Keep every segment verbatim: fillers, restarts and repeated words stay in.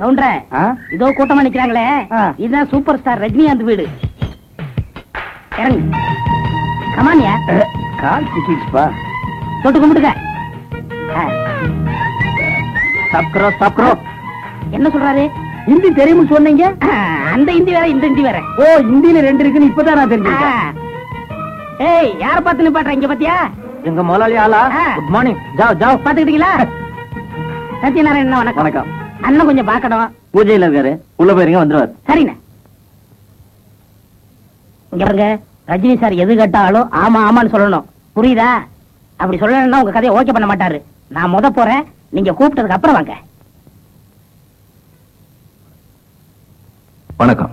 கவுண்டர இதோ கூட்டமா நிக்கிறாங்களே, இதுதான் சூப்பர் ஸ்டார் ரஜினிகாந்த் வீடு. இறங்கு. கமானியா கால் சிக்கிச்சுப்பா. தொட்டு கும்பிடுங்க. சாப்கிறோ சாப்கிறோ. என்ன சொல்றாரு? ஹிந்தி தெரியும்னு சொன்னீங்க. அந்த ஹிந்தி வேற இந்த ஹிந்தி வேற. ஓ, ஹிந்தியில ரெண்டு இருக்குன்னு இப்பதான் நான் தெரிஞ்சுக்கிட்டேன். ஏய், யார பார்த்து நிப்பாட்ற இங்க பாத்தியா? எங்க முதலாளி ஆளா? Good morning. ஜாவ் ஜாவ். பாத்துக்கிட்டீங்களா? சத்யநாராயணன் வணக்கம். வணக்கம். அண்ணன் கொஞ்சம் பாக்கணும். பூஜையில இருக்காரு, உள்ள போயிருங்க, வந்துருவாரு. சரிண்ணே. இங்க பாருங்க, ரஜினி சார் எது கேட்டாலும் ஆமா ஆமான்னு சொல்லணும், புரியுதா? அப்படி சொல்லணும்னா உங்க கதையை ஓகே பண்ண மாட்டாரு. நான் முத போறேன், நீங்க கூப்பிட்டதுக்கு அப்புறம் வாங்க. வணக்கம்.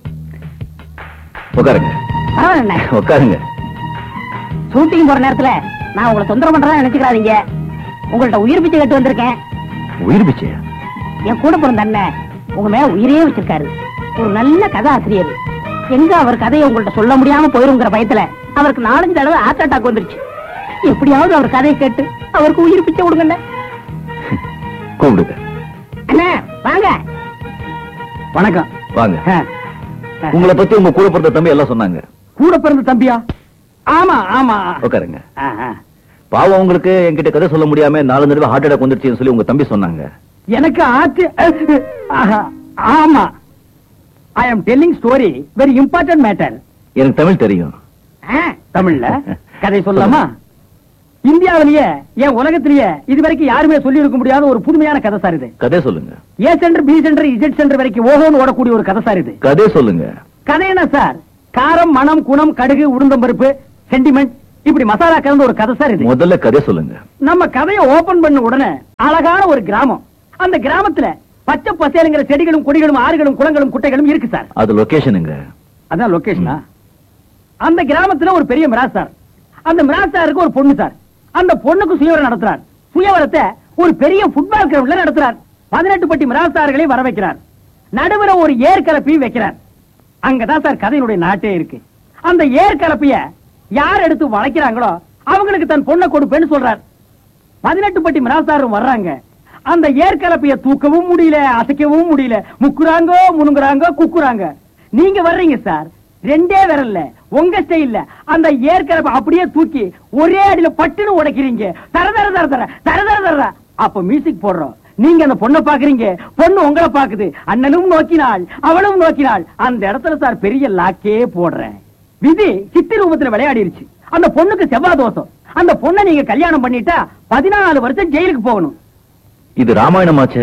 உட்காருங்க. பரவாயில்ல உட்காருங்க. ஷூட்டிங் போற நேரத்துல நான் உங்களை தொந்தரவு பண்றதா நினைச்சுக்காதீங்க. உங்கள்ட்ட உயிர் பிச்சை கேட்டு வந்திருக்கேன். உயிர் பிச்சையா? என் கூட பிறந்த அண்ணன் உங்க மேல உயிரே வச்சிருக்காரு. ஒரு நல்ல கதை ஆசிரியர். எங்க அவர் கதையை உங்கள்ட்ட சொல்ல முடியாம போயிருங்கிற பயத்துல அவருக்கு நாலஞ்சு தடவை ஹார்ட் அட்டாக் வந்துருச்சு. எப்படியாவது அவர் கதையை கேட்டு அவருக்கு உயிர் பிச்சை கொடுங்க. கூப்பிடுங்க. அண்ணா வாங்க. வணக்கம். வாங்க. உங்களை பத்தி உங்க கூட பிறந்த தம்பி எல்லாம் சொன்னாங்க. கூட பிறந்த தம்பியா? ஆமா ஆமா. உட்காருங்க. பாவம், உங்களுக்கு என்கிட்ட கதை சொல்ல முடியாம நாலு தடவை ஹார்ட் அட்டாக் வந்துருச்சுன்னு சொல்லி உங்க தம்பி சொன்னாங்க. எனக்கு ஆச்சு. ஆமா. ஐ அம் telling story, very important matter. எனக்கு தமிழ் தெரியும். தமிழ்ல கதை சொல்லலாமா? இந்தியாவிலேயே ஏன் உலகத்திலேயே இதுவரைக்கும் யாருமே சொல்லி இருக்க முடியாத ஒரு புதுமையான கதை சார் இது. கதை சொல்லுங்க. ஏ centre, B centre, Z centre வரைக்கும் ஓஹோன்னு ஓடக்கூடிய ஒரு கதை சார் இது. கதை சொல்லுங்க. கதை என்ன சார்? காரம், மணம், குணம், கடுகு, உளுந்தம்பருப்பு, சென்டிமெண்ட், இப்படி மசாலா கலந்த ஒரு கதை சார் இது. முதல்ல கதை சொல்லுங்க. நம்ம கதையை ஓபன் பண்ண உடனே அழகான ஒரு கிராமம். அந்த கிராமத்துல பச்சை பசேலுங்கிற செடிகளும் கொடிகளும் ஆறுகளும் குளங்களும் குட்டைகளும் இருக்கு சார். அது லொகேஷனுங்க. அதான் லொகேஷனா? அந்த கிராமத்துல ஒரு பெரிய மிராஸ்தார். அந்த மிராஸ்தாருக்கு ஒரு பொண்ணு சார். அந்த பொண்ணுக்கு சுயவரம் நடத்துறார். சுயவரத்தை ஒரு பெரிய ஃபுட்பால் கிரவுண்ட்ல நடத்துறார். பதினெட்டு பட்டி மிராஸ்தார்களை வர வைக்கிறார். நடுவுல ஒரு ஏற்கலப்பி வைக்கிறார். அங்கதான் சார் கதையினுடைய நாட்டே இருக்கு. அந்த ஏற்கலப்பிய யார் எடுத்து வளைக்கிறாங்களோ அவங்களுக்கு தன் பொண்ணை கொடுப்பேன்னு சொல்றார். பதினெட்டு பட்டி மிராஸ்தாரும் வர்றாங்க. அந்த ஏற்கலப்பிய தூக்கவும் முடியல, அசைக்கவும் முடியல. முக்குறாங்க, முனுங்குறாங்க, குக்குறாங்க. நீங்க வர்றீங்க சார், ரெண்டே விரல்ல உங்க ஸ்டைல்ல அந்த ஏற்கனவே அப்படியே தூக்கி ஒரே அடியில பட்டுன்னு உடைக்கிறீங்க. தர தர தர தர தர தர தர. அப்ப மியூசிக் போடுறோம். நீங்க அந்த பொண்ணை பாக்குறீங்க, பொண்ணு உங்களை பாக்குது. அண்ணனும் நோக்கினாள், அவளும் நோக்கினாள். அந்த இடத்துல சார் பெரிய லாக்கே போடுறேன். விதி சித்தி ரூபத்துல விளையாடிருச்சு. அந்த பொண்ணுக்கு செவ்வாய் தோஷம். அந்த பொண்ணை நீங்க கல்யாணம் பண்ணிட்டா பதினாலு வருஷம் ஜெயிலுக்கு போகணும். இது ராமாயணமாச்சே.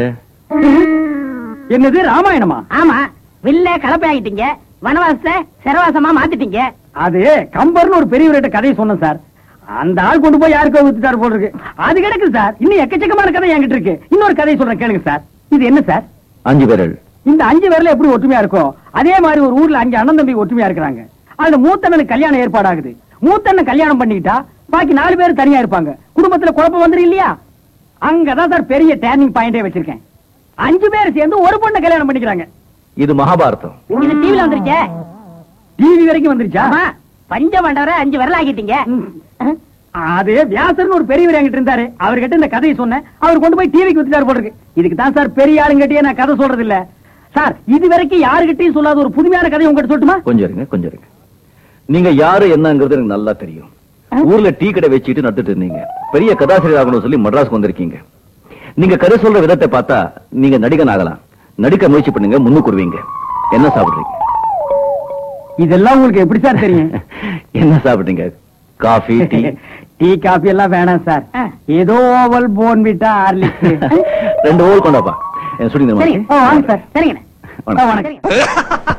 என்னது ராமாயணமா? ஆமா, வில்ல கலப்பை ஆகிட்டீங்க, வனவாச சிறவாசமா மாத்திட்டீங்க. அது கம்பர்னு ஒரு பெரியவர்கிட்ட கதையை சொன்னேன் சார். அந்த ஆள் கொண்டு போய் யாருக்கோ வித்துட்டாரு போல இருக்கு. அது கிடக்கு சார். இன்னும் எக்கச்சக்கமான கதை என்கிட்ட இருக்கு. இன்னொரு கதையை சொல்றேன் கேளுங்க சார். இது என்ன சார்? அஞ்சு விரல். இந்த அஞ்சு விரல எப்படி ஒற்றுமையா இருக்கும், அதே மாதிரி ஒரு ஊர்ல அஞ்சு அண்ணன் தம்பி ஒற்றுமையா இருக்கிறாங்க. அதுல மூத்தண்ணனுக்கு கல்யாணம் ஏற்பாடு ஆகுது. மூத்தண்ணன் கல்யாணம் பண்ணிக்கிட்டா பாக்கி நாலு பேர் தனியா இருப்பாங்க. குடும்பத்துல குழப்பம் வந்துரு இல்லையா? அங்கதான் சார் பெரிய டேர்னிங் பாயிண்டே வச்சிருக்கேன். அஞ்சு பேர் சேர்ந்து ஒரு பொண்ணை கல்யாணம் பண்ணிக்கிறாங்க. இது மகாபாரதம். இது டிவில வந்துருச்சே. டிவி வரைக்கும் வந்துருச்சா? பஞ்ச மண்டவர அஞ்சு விரல் ஆகிட்டீங்க. அது வியாசர்னு ஒரு பெரியவர் என்கிட்ட இருந்தாரு. அவர்கிட்ட இந்த கதையை சொன்னேன். அவர் கொண்டு போய் டிவிக்கு வித்துட்டாரு போல இருக்கு. இதுக்கு தான் சார் பெரிய ஆளுங்கிட்டே நான் கதை சொல்றது இல்ல சார். இது வரைக்கும் யாருகிட்டையும் சொல்லாத ஒரு புதுமையான கதை உங்ககிட்ட சொல்லட்டுமா? கொஞ்சம் இருங்க, கொஞ்சம் இருங்க. நீங்க யாரு என்னங்கிறது எனக்கு நல்லா தெரியும். ஊர்ல டீ கடை வச்சுட்டு நடத்திட்டு இருந்தீங்க. பெரிய கதாசிரியர் ஆகணும்னு சொல்லி மட்ராஸ்க்கு வந்திருக்கீங்க. நீங்க கதை சொல்ற விதத்தை பார்த்தா நீங்க நடிகன் ஆகலாம். நடிக்க முயற்சி பண்ணுங்க, முன்னுக்குருவீங்க. என்ன சாப்பிடுறீங்க? இதெல்லாம் உங்களுக்கு எப்படி சார் தெரியும்? என்ன சாப்பிடுறீங்க? Coffee, tea? டீ காஃபி எல்லாம் வேணாம் சார். ஏதோ ஓவல் போன்விட்டா ஹார்லிக்ஸ் ரெண்டு ஓவல் கொண்டாப்பா. சுடி சரிங்க. வணக்கம்.